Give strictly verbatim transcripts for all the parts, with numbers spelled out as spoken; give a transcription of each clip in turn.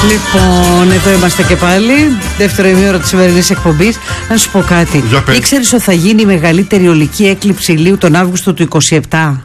Λοιπόν, εδώ είμαστε και πάλι. Δεύτερο ημίωρο της σημερινής εκπομπής. Να σου πω κάτι. Ήξερες ότι θα γίνει η μεγαλύτερη ολική έκλειψη ηλίου τον Αύγουστο του είκοσι επτά?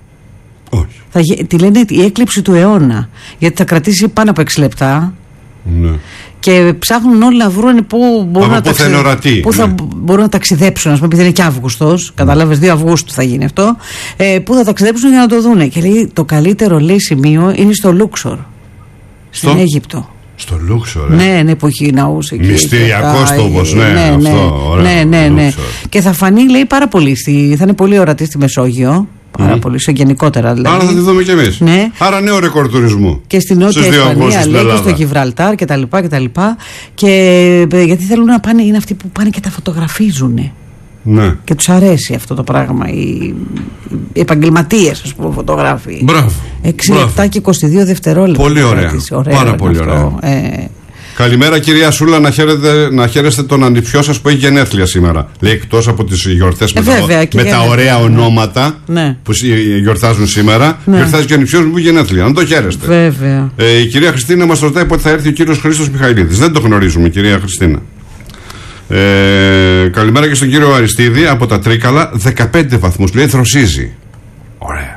Όχι. Θα, τη λένε η έκλειψη του αιώνα. Γιατί θα κρατήσει πάνω από έξι λεπτά. Ναι. Και ψάχνουν όλοι να βρουν πού μπορούν, να, πού ταξι... ορατή, πού θα ναι. μπορούν να ταξιδέψουν. Α πούμε, επειδή είναι και Αύγουστος, καταλάβες, δύο Αυγούστου θα γίνει αυτό. Ε, πού θα ταξιδέψουν για να το δούνε. Και λέει το καλύτερο, λέει, σημείο είναι στο Λούξορ. Στο... Στην Αίγυπτο. Στο Λούξορ, ε. Ναι, ναι, που έχει ναούς εκεί. Μυστηριακός τόπος, ναι, ναι, ναι, αυτό, ωραία, ναι, ναι, ναι. Λούξορ. Και θα φανεί, λέει, πάρα πολύ. Στη... Θα είναι πολύ ορατή στη Μεσόγειο. Πάρα mm. πολύ, σε γενικότερα δηλαδή. Άρα θα τη δούμε κι εμείς. Ναι. Άρα νέο ρεκόρ τουρισμού. Και στην Νότια Ισπανία, λέει, και στο Γιβραλτάρ και τα λοιπά και τα λοιπά. Και γιατί θέλουν να πάνε, είναι αυτοί που πάνε και τα φωτογραφίζουν. Ναι. Και τους αρέσει αυτό το πράγμα. Οι, οι επαγγελματίες, ας πούμε, φωτογράφοι. Μπράβο. έξι λεπτά και είκοσι δύο δευτερόλεπτα. Πολύ ωραία. ωραία Πάρα πολύ ωραία. Ε, Καλημέρα κυρία Σούλα, να χαίρετε, να χαίρεστε τον ανιψιό σας που έχει γενέθλια σήμερα. Λέει, εκτός από τις γιορτές με, ε, τα, με τα ωραία ονόματα, ναι, που γιορτάζουν σήμερα, ναι, γιορτάζει και ο ανιψιός μου που έχει γενέθλια. Να το χαίρεστε. Βέβαια. Ε, η κυρία Χριστίνα μας ρωτάει πότε θα έρθει ο κύριος Χρήστος Μιχαηλίδης. Δεν το γνωρίζουμε, κυρία Χριστίνα. Ε, καλημέρα και στον κύριο Αριστίδη από τα Τρίκαλα. δεκαπέντε βαθμούς, λέει, δροσίζει. Ωραία.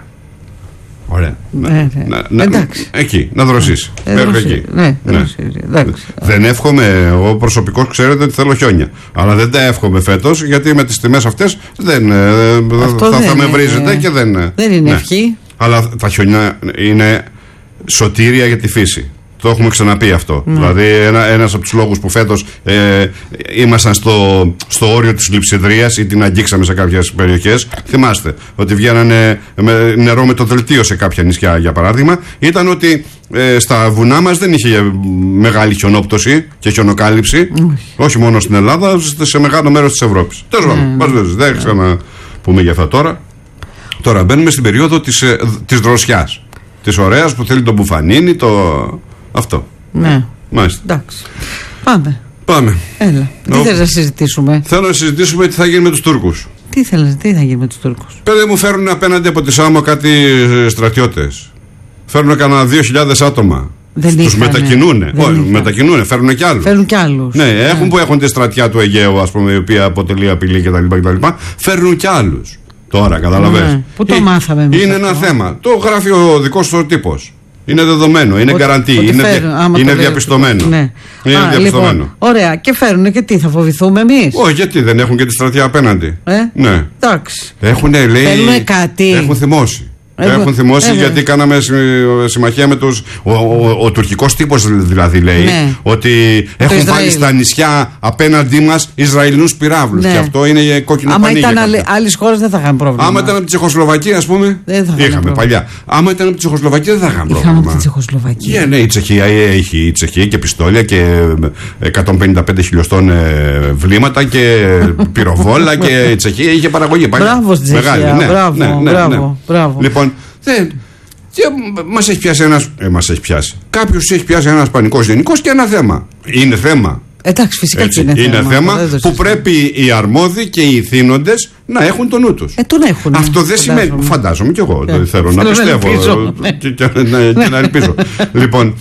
Ωραία. Ναι, ναι. Να, να, εντάξει. Εκεί, να δροσίσει. Ε, Μέχρι εκεί. Ναι, ναι. Δροσίζει, εντάξει. Δεν εύχομαι, εγώ προσωπικώς ξέρετε ότι θέλω χιόνια. Αλλά δεν τα εύχομαι φέτος, γιατί με τις τιμές αυτές δεν, θα, δεν θα με βρίζετε ε, και δεν. Δεν είναι, ναι, ευχή. Αλλά τα χιόνια είναι σωτήρια για τη φύση. Το έχουμε ξαναπεί αυτό. Ναι. Δηλαδή, ένα, ένας από τους λόγους που φέτος ε, ήμασταν στο, στο όριο της λειψιδρίας ή την αγγίξαμε σε κάποιες περιοχές. Θυμάστε ότι βγαίνανε με νερό με το δελτίο σε κάποια νησιά, για παράδειγμα. Ήταν ότι ε, στα βουνά μας δεν είχε μεγάλη χιονόπτωση και χιονοκάλυψη. Mm. Όχι μόνο στην Ελλάδα, σε μεγάλο μέρος της Ευρώπης. Τέλος πάντων, mm. δεν ξανα πούμε για αυτά τώρα. Τώρα μπαίνουμε στην περίοδο της, ε, της δροσιάς. Της ωραίας που θέλει το μπουφανίνι, το. Αυτό. Ναι. Μάλιστα. Εντάξει. Πάμε. Πάμε. Έλα. Τι θες να συζητήσουμε? Θέλω να συζητήσουμε τι θα γίνει με τους Τούρκους. Τι θέλεις, τι θα γίνει με τους Τούρκους? Παιδί μου, φέρνουν απέναντι από τη Σάμο κάτι στρατιώτες. Φέρνουν κανένα δύο χιλιάδες άτομα. Τους μετακινούνε. Όχι, μετακινούνε, φέρνουν κι άλλους. Φέρνουν κι άλλους. Ναι, έχουν yeah. που έχουν τη στρατιά του Αιγαίου, ας πούμε, η οποία αποτελεί απειλή κτλ. Φέρνουν κι άλλους. Τώρα, καταλαβες. Ναι. Πού το μάθαμε εμείς? Είναι αυτό? Ένα θέμα. Το γράφει ο δικός του τύπος. Είναι δεδομένο, είναι γκαραντί, είναι, φέρουν, είναι διαπιστωμένο. Ναι. Είναι Α, διαπιστωμένο. Λοιπόν, ωραία, και φέρουν και τι, θα φοβηθούμε εμείς? Όχι, γιατί δεν έχουν και τη στρατιά απέναντι. Ε? Ναι. Εντάξει. Έχουν, λέει, Φέρουν κάτι. Έχουν θυμώσει. Έχουν, έχουν θυμώσει ε, γιατί κάναμε συμμαχία με τους. Ο, ο, ο, ο τουρκικός τύπος δηλαδή λέει, ναι, ότι έχουν Ισραήλ. βάλει στα νησιά απέναντί μας Ισραηλινούς πυράβλους. Ναι. Και αυτό είναι κόκκινο Άμα πανί. Άμα ήταν άλλες χώρες δεν θα είχαν πρόβλημα. Άμα ήταν από τη Τσεχοσλοβακία, ας πούμε. Δεν θα είχαμε πρόβλημα. παλιά. Άμα ήταν από τη Τσεχοσλοβακία δεν θα είχαν πρόβλημα. Είχαμε από τη Τσεχοσλοβακία. Yeah, ναι, η Τσεχία έχει η Τσεχία και πιστόλια και εκατόν πενήντα πέντε χιλιοστών βλήματα και πυροβόλα και η Τσεχία είχε παραγωγή παλιά. Μπράβο στην Τσεχία. Μπράβο. Λοιπόν, δεν. Και μας έχει πιάσει ένας. Ε, μας έχει πιάσει. Κάποιος έχει πιάσει ένας πανικός γενικός και ένα θέμα. Είναι θέμα. Εντάξει, φυσικά Έτσι, και είναι, είναι θέμα. θέμα που πρέπει οι αρμόδιοι και οι ηθήνοντες να έχουν το νου τους. Ε, τον έχουν. Αυτό δεν σημαίνει. Φαντάζομαι κι εγώ. Yeah. Θέλω να πιστεύω. Να και, και, και, και να ελπίζω. Λοιπόν,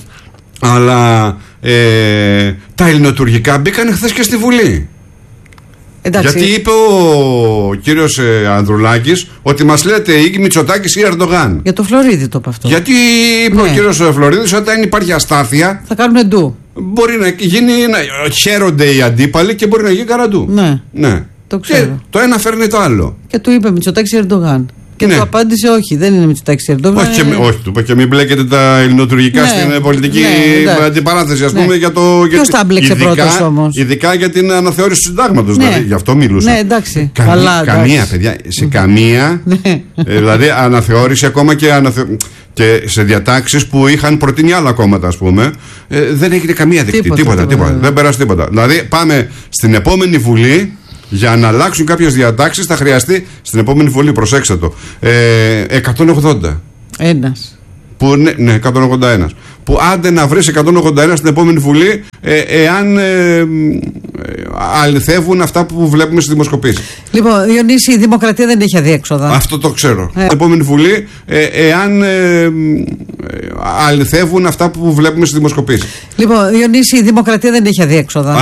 αλλά ε, τα ελληνοτουρκικά μπήκαν χθες και στη Βουλή. Εντάξει. Γιατί είπε ο κύριος ε, Ανδρουλάκης ότι μας λέτε ή Μητσοτάκης ή Ερντογάν. Για το Φλωρίδη το είπε αυτό. Γιατί είπε, ναι, ο κύριος Φλωρίδης όταν υπάρχει αστάθεια θα κάνουν ντου. Μπορεί να γίνει, να χαίρονται οι αντίπαλοι και μπορεί να γίνει καραντού. Ναι, ναι. Το ξέρω. Και το ένα φέρνει το άλλο. Και του είπε Μητσοτάκης ή Ερντογάν. Και ναι, του απάντησε όχι, δεν είναι Μητσοτάκης ή Ερντογάν. Όχι, είναι... όχι, του είπε και μην μπλέκετε τα ελληνοτουρκικά, ναι, στην πολιτική, ναι, αντιπαράθεση, ας πούμε, ναι, για το. Ποιος τα μπλέξε πρώτος όμως? Ειδικά για την αναθεώρηση του συντάγματος. Ναι. Δηλαδή, γι' αυτό μιλούσα. Ναι, εντάξει. Καμία, Καλά, καμία εντάξει. παιδιά. Σε καμία. Δηλαδή, αναθεώρηση ακόμα και, αναθε... και σε διατάξεις που είχαν προτείνει άλλα κόμματα, ας πούμε, ε, δεν έγινε καμία δεκτή. Τίποτα, τίποτα, τίποτα, τίποτα. Δεν περάσει τίποτα. Δηλαδή, πάμε στην επόμενη Βουλή. Για να αλλάξουν κάποιες διατάξεις θα χρειαστεί στην επόμενη Βουλή, προσέξτε το, ε, εκατόν ογδόντα. Ένας. Που, ναι, ναι, εκατόν ογδόντα ένα. Που άντε να βρεις εκατόν ογδόντα ένα στην επόμενη Βουλή, ε, εάν ε, ε, αληθεύουν αυτά που βλέπουμε στις δημοσκοπήσεις. Λοιπόν, Διονύση, η δημοκρατία δεν έχει αδίέξοδα. Αυτό το ξέρω. Ε. Στην επόμενη Βουλή, ε, εάν ε, αληθεύουν αυτά που βλέπουμε στις δημοσκοπήσεις. Λοιπόν, Διονύση, η δημοκρατία δεν έχει αδιέξοδα.